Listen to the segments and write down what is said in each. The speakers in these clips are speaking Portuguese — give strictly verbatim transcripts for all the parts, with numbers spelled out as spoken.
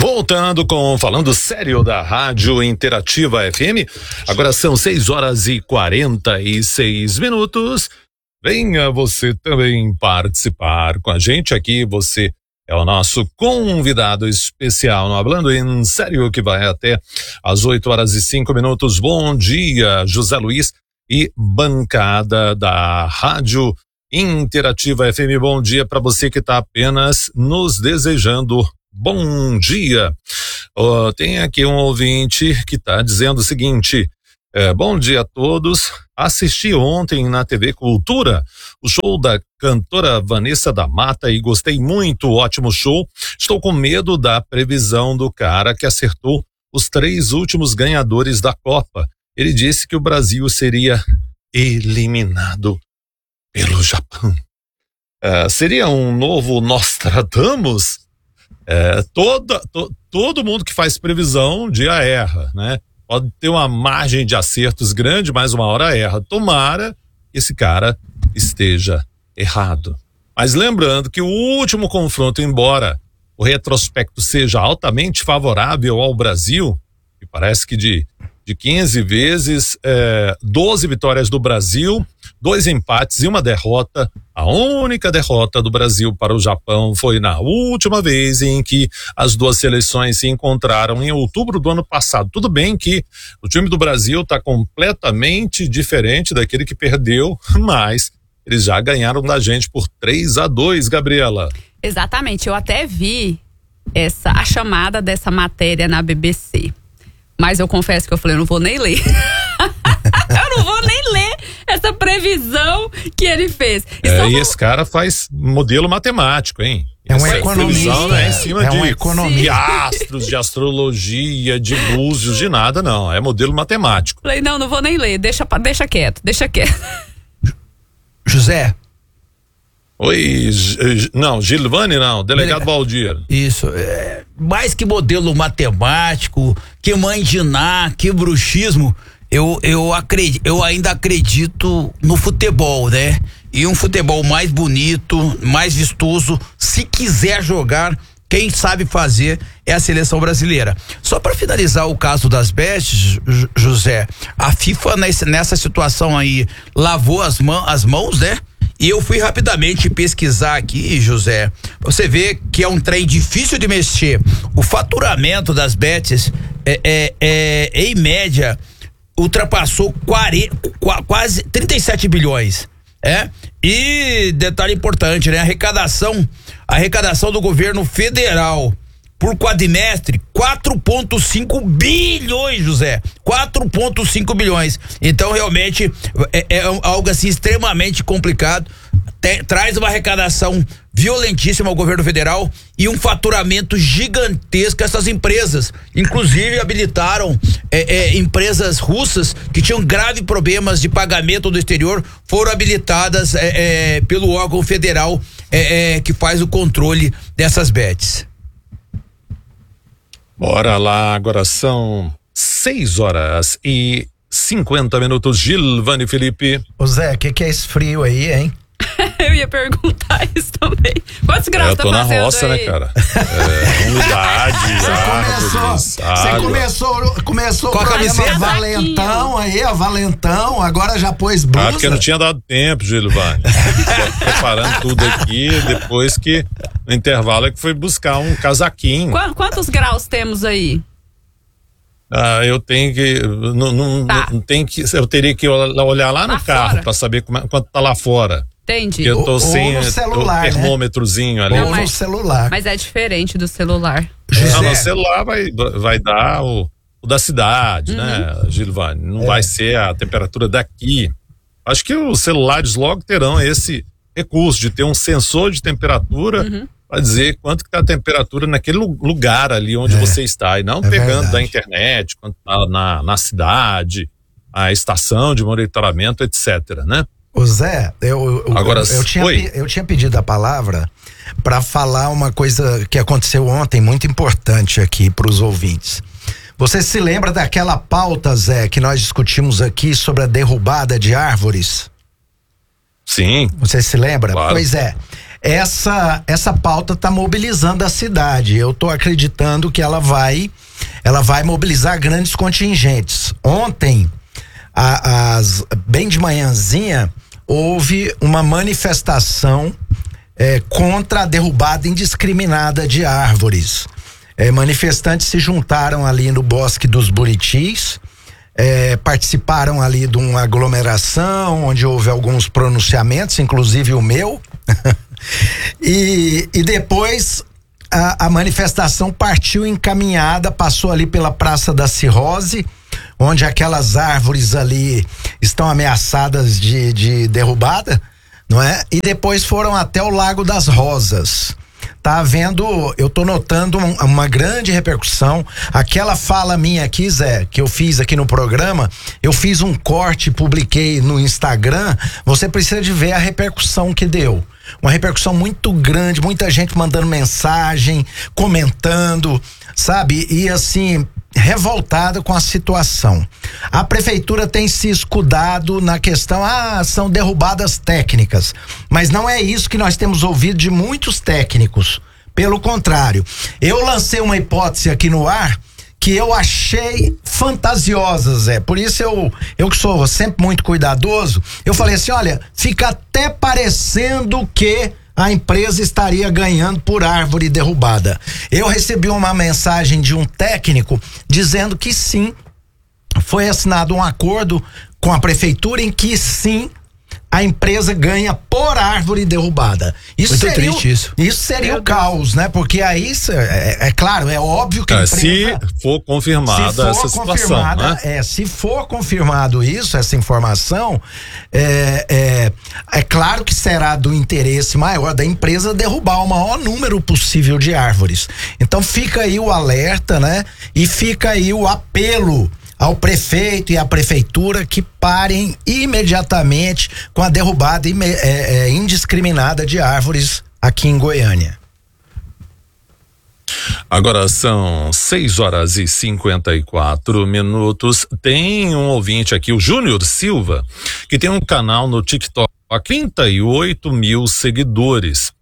Voltando com Falando Sério da Rádio Interativa F M, agora são seis horas e quarenta e seis minutos. Venha você também participar com a gente aqui, você é o nosso convidado especial no Hablando em Sério, que vai até às oito horas e cinco minutos. Bom dia, José Luiz e bancada da Rádio Interativa F M. Bom dia para você que está apenas nos desejando bom dia. Uh, tem aqui um ouvinte que está dizendo o seguinte: é, bom dia a todos. Assisti ontem na T V Cultura o show da cantora Vanessa da Mata e gostei muito, ótimo show. Estou com medo da previsão do cara que acertou os três últimos ganhadores da Copa. Ele disse que o Brasil seria eliminado pelo Japão. É, seria um novo Nostradamus? É, toda, to, todo mundo que faz previsão um dia erra, né? Pode ter uma margem de acertos grande, mas uma hora erra. Tomara que esse cara esteja errado. Mas lembrando que o último confronto, embora o retrospecto seja altamente favorável ao Brasil, e parece que de, de quinze vezes, é, doze vitórias do Brasil, dois empates e uma derrota. A única derrota do Brasil para o Japão foi na última vez em que as duas seleções se encontraram em outubro do ano passado. Tudo bem que o time do Brasil está completamente diferente daquele que perdeu, mas eles já ganharam da gente por três a dois, Gabriela. Exatamente, eu até vi essa, a chamada dessa matéria na B B C, mas eu confesso que eu falei, eu não vou nem ler. Eu não vou nem ler essa previsão que ele fez. E, é, vou... e esse cara faz modelo matemático, hein? É um essa economista. Previsão, né, em cima é de, um economista. de astros, de astrologia, de búzios, de nada, não. É modelo matemático. Falei, não, não vou nem ler. Deixa, deixa quieto, deixa quieto. José. Oi, não, Gilvani não, delegado Valdir. Isso, é, mais que modelo matemático, que mandiná, que bruxismo, eu, eu, acredito, eu ainda acredito no futebol, né? E um futebol mais bonito, mais vistoso, se quiser jogar, quem sabe fazer é a seleção brasileira. Só para finalizar o caso das bets, José, a FIFA nessa, nessa situação aí lavou as, mão, as mãos, né? E eu fui rapidamente pesquisar aqui, José. Você vê que é um trem difícil de mexer. O faturamento das bets é, é, é em média ultrapassou quarenta, quase trinta e sete bilhões. É? E detalhe importante, né? Arrecadação, a arrecadação do governo federal por quadrimestre, quatro vírgula cinco bilhões, José. quatro vírgula cinco bilhões. Então, realmente, é, é algo assim extremamente complicado. Tem, traz uma arrecadação violentíssima ao governo federal e um faturamento gigantesco a essas empresas. Inclusive, habilitaram é, é, empresas russas que tinham graves problemas de pagamento do exterior, foram habilitadas é, é, pelo órgão federal é, é, que faz o controle dessas bets. Bora lá, agora são seis horas e cinquenta minutos. Gilvani Felipe. Ô Zé, o que, que é esse frio aí, hein? Eu ia perguntar isso também. Quantos graus é, eu tô tá na fazendo roça, aí? né, cara? É, umidade, Você começou, começou, começou com a camiseta valentão aí, ó, valentão, agora já pôs blusa. Ah, porque não tinha dado tempo, Gilvani. Preparando tudo aqui, depois que no intervalo é que foi buscar um casaquinho. Qu- quantos graus temos aí? Ah, eu tenho que, não, não, Tá. não tem que, eu teria que olhar lá no Lá carro fora. para saber como é, quanto tá lá fora. Entendi. Eu tô Ou- sem ou no celular, o termômetrozinho ali. Ou Não, no mas- celular. Mas é diferente do celular. Não, no celular vai, vai dar o, o da cidade, né, Gilvani? Não É. vai ser a temperatura daqui. Acho que os celulares logo terão esse recurso de ter um sensor de temperatura Uhum. para dizer quanto que tá a temperatura naquele lu- lugar ali onde É. você está, e não É pegando verdade. da internet, quanto tá na, na cidade, a estação de monitoramento, etc, né? Ô Zé, eu, eu, Agora, eu, eu, tinha, oi. pe- eu tinha pedido a palavra para falar uma coisa que aconteceu ontem, muito importante aqui para os ouvintes. Você se lembra daquela pauta, Zé, que nós discutimos aqui sobre a derrubada de árvores? Sim. Você se lembra? Claro. Pois é. essa essa pauta está mobilizando a cidade. Eu estou acreditando que ela vai ela vai mobilizar grandes contingentes. Ontem, a, as, bem de manhãzinha, houve uma manifestação é, contra a derrubada indiscriminada de árvores. É, manifestantes se juntaram ali no Bosque dos Buritis, é, participaram ali de uma aglomeração onde houve alguns pronunciamentos, inclusive o meu. e, e depois a, a manifestação partiu encaminhada, passou ali pela Praça da Cirrose, onde aquelas árvores ali estão ameaçadas de, de derrubada, não é? E depois foram até o Lago das Rosas. Tá havendo, eu tô notando um, uma grande repercussão. Aquela fala minha aqui, Zé, que eu fiz aqui no programa, eu fiz um corte, publiquei no Instagram. Você precisa de ver a repercussão que deu. Uma repercussão muito grande, muita gente mandando mensagem, comentando, sabe? E assim, revoltada com a situação. A prefeitura tem se escudado na questão, ah, são derrubadas técnicas, mas não é isso que nós temos ouvido de muitos técnicos. Pelo contrário, eu lancei uma hipótese aqui no ar que eu achei fantasiosa, Zé. Por isso eu, eu que sou sempre muito cuidadoso, eu falei assim, olha, fica até parecendo que a empresa estaria ganhando por árvore derrubada. Eu recebi uma mensagem de um técnico dizendo que sim, foi assinado um acordo com a prefeitura em que sim, a empresa ganha por árvore derrubada. Isso Muito seria triste o, isso. Isso seria o caos, né? Porque aí, é, é claro, é óbvio que a empresa, se for confirmada se for essa situação, né? É, se for confirmado isso, essa informação, é, é, é claro que será do interesse maior da empresa derrubar o maior número possível de árvores. Então fica aí o alerta, né? E fica aí o apelo ao prefeito e à prefeitura que parem imediatamente com a derrubada ime, é, é, indiscriminada de árvores aqui em Goiânia. Agora são seis horas e cinquenta e quatro minutos. Tem um ouvinte aqui, o Júnior Silva, que tem um canal no TikTok, trinta e oito mil seguidores,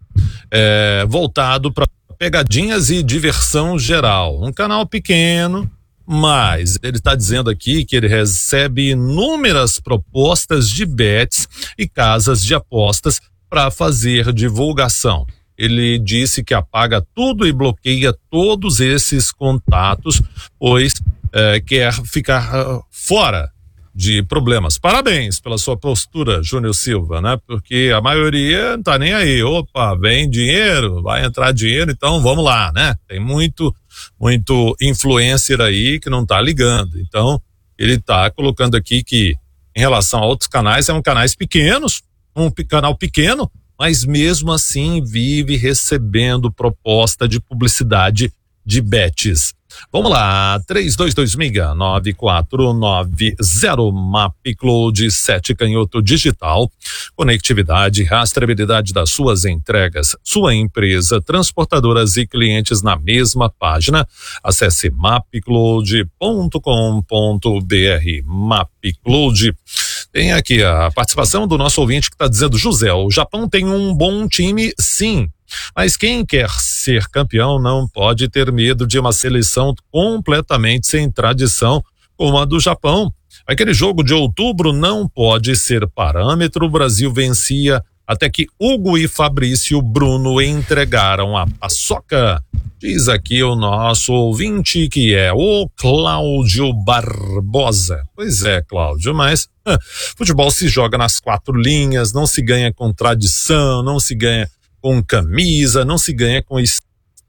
é, voltado para pegadinhas e diversão geral. Um canal pequeno, mas ele está dizendo aqui que ele recebe inúmeras propostas de bets e casas de apostas para fazer divulgação. Ele disse que apaga tudo e bloqueia todos esses contatos, pois eh, quer ficar uh, fora de problemas. Parabéns pela sua postura, Júnior Silva, né? Porque a maioria não tá nem aí. Opa, vem dinheiro, vai entrar dinheiro, então vamos lá, né? Tem muito, muito influencer aí que não tá ligando. Então, ele tá colocando aqui que, em relação a outros canais, são canais pequenos, um canal pequeno, mas mesmo assim vive recebendo proposta de publicidade de bets. Vamos lá, três dois dois seis nove quatro nove zero, MapCloud sete Canhoto Digital, conectividade, rastreabilidade das suas entregas, sua empresa, transportadoras e clientes na mesma página. Acesse mapcloud ponto com ponto br. MapCloud. Tem aqui a participação do nosso ouvinte que está dizendo: José, o Japão tem um bom time, sim, mas quem quer ser campeão não pode ter medo de uma seleção completamente sem tradição como a do Japão. Aquele jogo de outubro não pode ser parâmetro. O Brasil vencia até que Hugo e Fabrício Bruno entregaram a paçoca. Diz aqui o nosso ouvinte, que é o Cláudio Barbosa. Pois é, Cláudio, mas ah, futebol se joga nas quatro linhas, não se ganha com tradição, não se ganha com camisa, não se ganha com isso.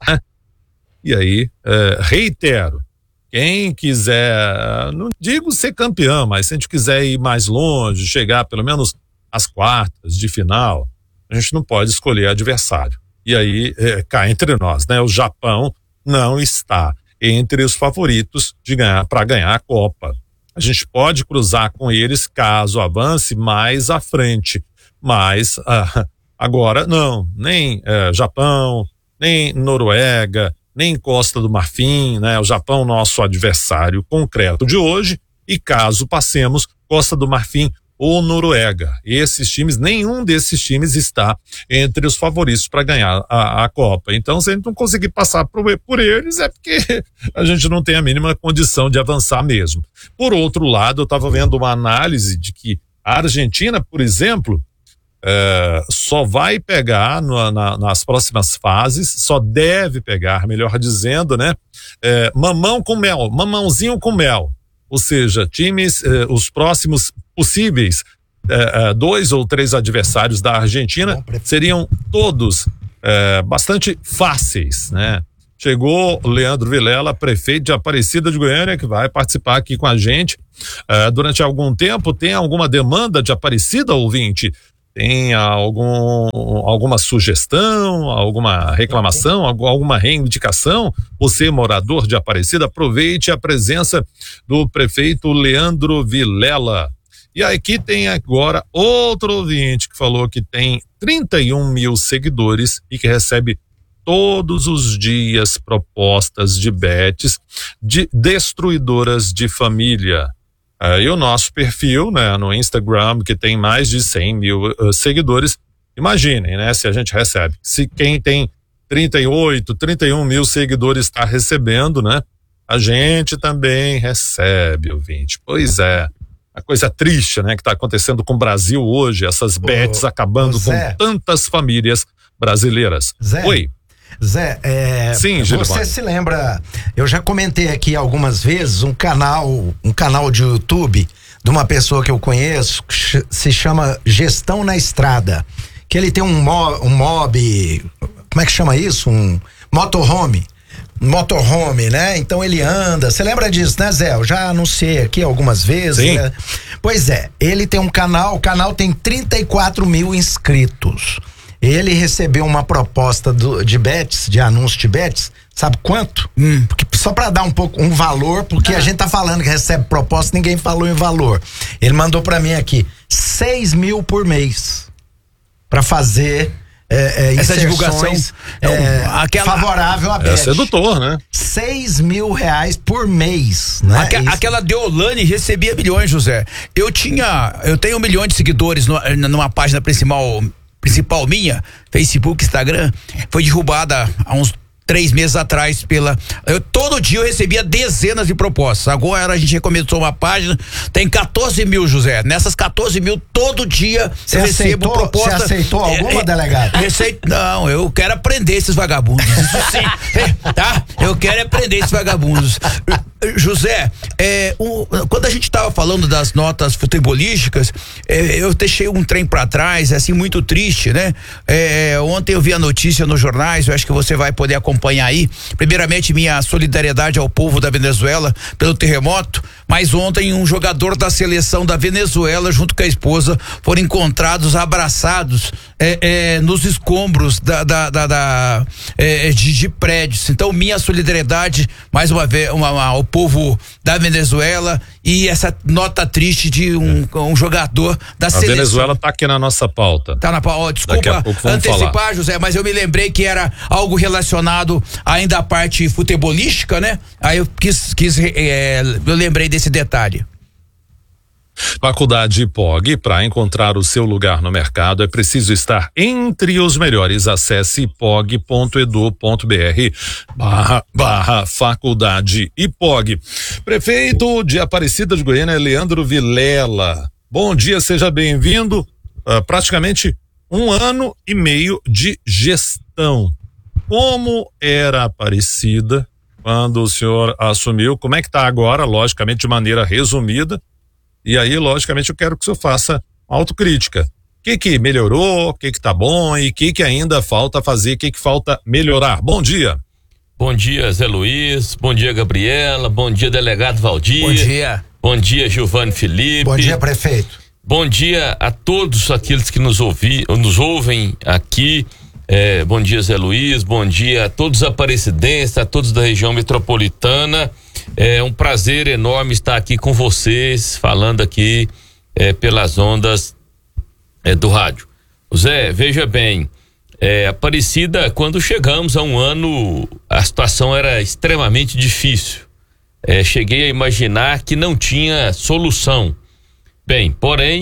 E aí, é, reitero, quem quiser, não digo ser campeão, mas se a gente quiser ir mais longe, chegar pelo menos às quartas de final, a gente não pode escolher adversário. E aí, é, cá entre nós, né? O Japão não está entre os favoritos de ganhar, para ganhar a Copa. A gente pode cruzar com eles caso avance mais à frente, mas ah, agora não, nem eh, Japão, nem Noruega, nem Costa do Marfim, né? O Japão, nosso adversário concreto de hoje, e caso passemos, Costa do Marfim, ou Noruega. Esses times, nenhum desses times está entre os favoritos para ganhar a, a Copa. Então, se a gente não conseguir passar por, por eles, é porque a gente não tem a mínima condição de avançar mesmo. Por outro lado, eu estava vendo uma análise de que a Argentina, por exemplo, é, só vai pegar no, na, nas próximas fases, só deve pegar, melhor dizendo, né? É, mamão com mel, mamãozinho com mel. Ou seja, times, eh, os próximos possíveis eh, eh, dois ou três adversários da Argentina seriam todos eh, bastante fáceis, né? Chegou o Leandro Vilela, prefeito de Aparecida de Goiânia, que vai participar aqui com a gente eh, durante algum tempo. Tem alguma demanda de Aparecida, ouvinte? Tem algum, alguma sugestão, alguma reclamação, alguma reivindicação? Você, morador de Aparecida, aproveite a presença do prefeito Leandro Vilela. E aqui tem agora outro ouvinte que falou que tem trinta e um mil seguidores e que recebe todos os dias propostas de bets de destruidoras de família. Uh, e o nosso perfil, né, no Instagram, que tem mais de cem mil uh, seguidores, imaginem, né, se a gente recebe. Se quem tem trinta e oito, trinta e um mil seguidores está recebendo, né, a gente também recebe, ouvinte. Pois é, a coisa triste, né, que está acontecendo com o Brasil hoje, essas bets acabando com tantas famílias brasileiras. Zé. Oi. Zé, é, Sim, você se lembra, eu já comentei aqui algumas vezes um canal, um canal de YouTube de uma pessoa que eu conheço, que se chama Gestão na Estrada, que ele tem um mob, um mob, como é que chama isso? Um motorhome, um motorhome, né? Então ele anda, você lembra disso, né, Zé? Eu já anunciei aqui algumas vezes. Sim. Né? Pois é, ele tem um canal, o canal tem trinta e quatro mil inscritos. Ele recebeu uma proposta do, de bets, de anúncio de bets, sabe quanto? Hum. Porque, só para dar um pouco, um valor, porque ah. a gente tá falando que recebe proposta, ninguém falou em valor. Ele mandou para mim aqui, seis mil por mês, para fazer é, é, essa divulgação é, aquela, favorável a bet. É sedutor, né? seis mil reais por mês, né? Aque, aquela Deolane recebia milhões, José. Eu tinha, eu tenho um milhão de seguidores no, numa página principal principal minha, Facebook, Instagram, foi derrubada há uns três meses atrás pela... Eu, todo dia eu recebia dezenas de propostas. Agora a gente começou uma página, tem quatorze mil, José. Nessas quatorze mil, todo dia você eu recebo aceitou, proposta. Você aceitou alguma, é, delegado? Receito, não, eu quero aprender esses vagabundos. Isso sim, é, tá? Eu quero aprender esses vagabundos. José, é, um, quando a gente estava falando das notas futebolísticas, é, eu deixei um trem para trás, assim, muito triste, né? É, ontem eu vi a notícia nos jornais, eu acho que você vai poder acompanhar aí. Primeiramente, minha solidariedade ao povo da Venezuela pelo terremoto, mas ontem um jogador da seleção da Venezuela, junto com a esposa, foram encontrados abraçados é, é, nos escombros da, da, da, da é, de, de prédios. Então, minha solidariedade, mais uma vez, uma, uma, ao povo da Venezuela e essa nota triste de um, é. um jogador da a seleção. A Venezuela tá aqui na nossa pauta. Tá na pauta, oh, desculpa antecipar, falar. José, mas eu me lembrei que era algo relacionado ainda à parte futebolística, né? Aí eu quis, quis é, eu lembrei desse detalhe. Faculdade I P O G, para encontrar o seu lugar no mercado é preciso estar entre os melhores. Acesse ipog ponto edu ponto br barra, barra Faculdade I P O G. Prefeito de Aparecida de Goiânia, Leandro Vilela. Bom dia, seja bem-vindo. Uh, praticamente um ano e meio de gestão. Como era Aparecida quando o senhor assumiu? Como é que está agora? Logicamente, de maneira resumida. E aí, logicamente, eu quero que o senhor faça autocrítica. O que que melhorou, o que que tá bom e o que que ainda falta fazer, o que que falta melhorar. Bom dia. Bom dia, Zé Luiz. Bom dia, Gabriela. Bom dia, delegado Valdir. Bom dia. Bom dia, Giovanni Felipe. Bom dia, prefeito. Bom dia a todos aqueles que nos, ouvi, nos ouvem aqui. É, bom dia, Zé Luiz. Bom dia a todos os aparecidenses, a todos da região metropolitana. É um prazer enorme estar aqui com vocês, falando aqui é, pelas ondas é, do rádio. Zé, veja bem, é, Aparecida, quando chegamos a um ano, a situação era extremamente difícil. É, cheguei a imaginar que não tinha solução. Bem, porém,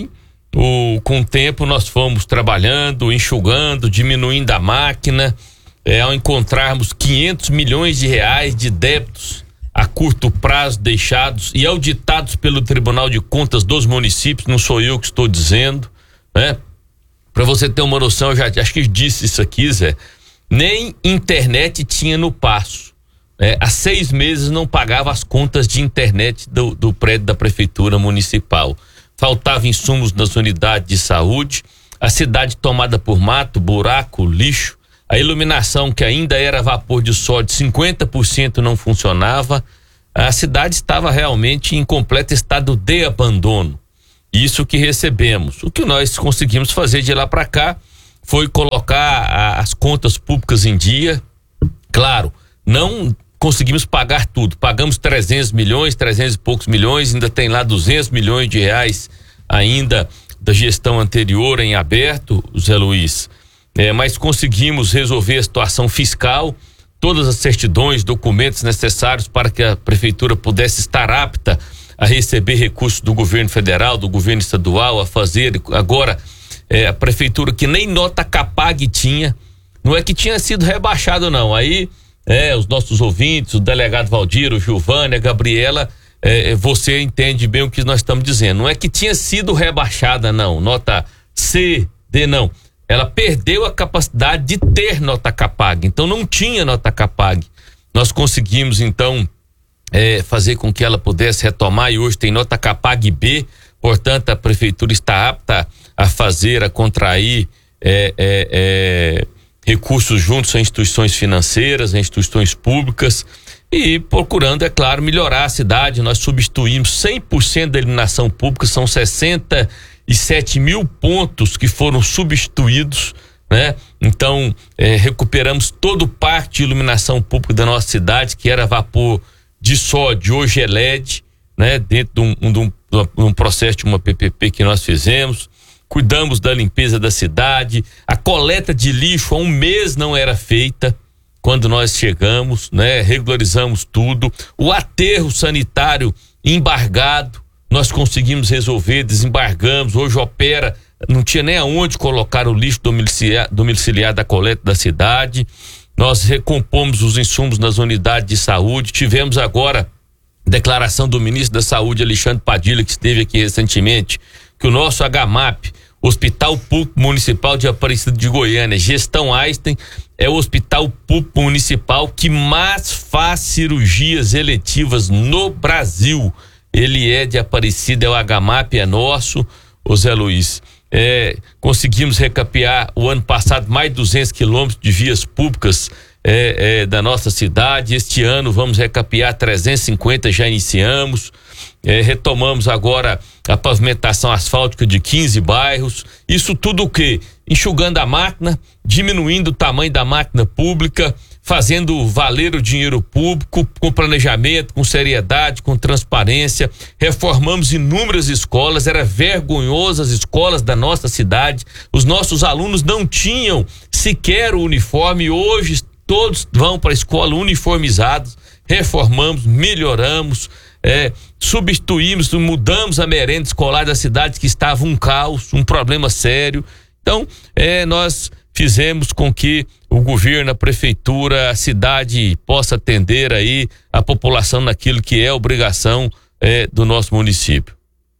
o, com o tempo nós fomos trabalhando, enxugando, diminuindo a máquina, é, ao encontrarmos quinhentos milhões de reais de débitos a curto prazo deixados e auditados pelo Tribunal de Contas dos municípios, não sou eu que estou dizendo, né? Para você ter uma noção, eu já acho que disse isso aqui, Zé, nem internet tinha no Paço. É, há seis meses não pagava as contas de internet do, do prédio da Prefeitura Municipal. Faltava insumos nas unidades de saúde, a cidade tomada por mato, buraco, lixo, a iluminação que ainda era vapor de sódio, cinquenta por cento não funcionava, a cidade estava realmente em completo estado de abandono. Isso que recebemos. O que nós conseguimos fazer de lá para cá foi colocar a, as contas públicas em dia. Claro, não conseguimos pagar tudo. Pagamos trezentos milhões, trezentos e poucos milhões, ainda tem lá duzentos milhões de reais ainda da gestão anterior em aberto, Zé Luiz. É, mas conseguimos resolver a situação fiscal, todas as certidões, documentos necessários para que a prefeitura pudesse estar apta a receber recursos do governo federal, do governo estadual, a fazer agora é, a prefeitura que nem nota Capag tinha, não é que tinha sido rebaixado não, aí é, os nossos ouvintes, o delegado Valdir, o Giovanni, a Gabriela, é, você entende bem o que nós estamos dizendo, não é que tinha sido rebaixada não, nota C, D não, ela perdeu a capacidade de ter nota Capag, então não tinha nota Capag. Nós conseguimos então é, fazer com que ela pudesse retomar e hoje tem nota Capag B, portanto a prefeitura está apta a fazer, a contrair é, é, é, recursos juntos a instituições financeiras, a instituições públicas e procurando, é claro, melhorar a cidade. Nós substituímos cem por cento da iluminação pública, são sessenta e sete mil pontos que foram substituídos, né? Então, eh, recuperamos todo o parque de iluminação pública da nossa cidade, que era vapor de sódio, hoje é L E D, né? Dentro de um, de um, de um processo de uma P P P que nós fizemos. Cuidamos da limpeza da cidade, a coleta de lixo há um mês não era feita quando nós chegamos, né? Regularizamos tudo, o aterro sanitário embargado, nós conseguimos resolver, desembargamos, hoje opera, não tinha nem aonde colocar o lixo domiciliar, domiciliar da coleta da cidade, nós recompomos os insumos nas unidades de saúde, tivemos agora declaração do ministro da Saúde, Alexandre Padilha, que esteve aqui recentemente, que o nosso H M A P, Hospital Público Municipal de Aparecida de Goiânia, Gestão Einstein, é o Hospital Público Municipal que mais faz cirurgias eletivas no Brasil. Ele é de Aparecida, é o H M A P, é nosso, ô Zé Luiz. É, conseguimos recapear o ano passado mais de duzentos quilômetros de vias públicas é, é, da nossa cidade. Este ano vamos recapear trezentos e cinquenta, já iniciamos. É, retomamos agora a pavimentação asfáltica de quinze bairros. Isso tudo o quê? Enxugando a máquina, diminuindo o tamanho da máquina pública, fazendo valer o dinheiro público com planejamento, com seriedade, com transparência. Reformamos inúmeras escolas, era vergonhoso as escolas da nossa cidade. Os nossos alunos não tinham sequer o uniforme, hoje todos vão para a escola uniformizados. Reformamos, melhoramos, é, substituímos, mudamos a merenda escolar da cidade que estava um caos, um problema sério. Então, é, nós fizemos com que o governo, a prefeitura, a cidade possa atender aí a população naquilo que é obrigação é, do nosso município.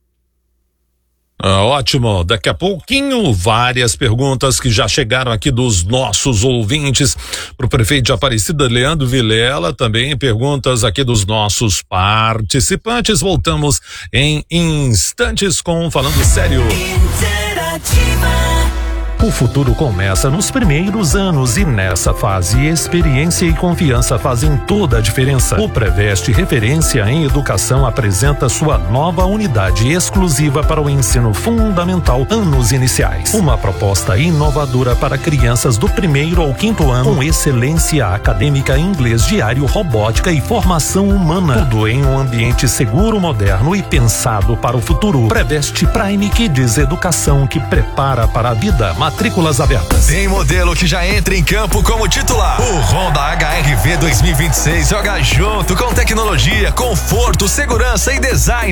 Ah, ótimo, daqui a pouquinho várias perguntas que já chegaram aqui dos nossos ouvintes para o prefeito de Aparecida, Leandro Vilela, também perguntas aqui dos nossos participantes. Voltamos em instantes com Falando Sério. O futuro começa nos primeiros anos e nessa fase, experiência e confiança fazem toda a diferença. O Preveste, referência em educação, apresenta sua nova unidade exclusiva para o ensino fundamental, anos iniciais. Uma proposta inovadora para crianças do primeiro ao quinto ano, com excelência acadêmica, inglês diário, robótica e formação humana. Tudo em um ambiente seguro, moderno e pensado para o futuro. Preveste Prime Kids, educação que prepara para a vida. Matrículas abertas. Tem modelo que já entra em campo como titular. O Honda H R V dois mil e vinte e seis joga junto com tecnologia, conforto, segurança e design.